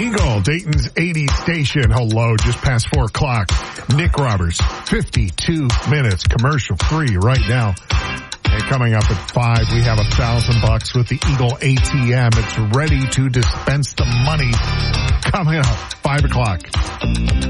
Eagle, Dayton's 80 station. Hello, just past 4 o'clock. Nick Roberts, 52 minutes commercial free right now. And coming up at 5, we have $1,000 with the Eagle ATM. It's ready to dispense the money. Coming up, 5 o'clock.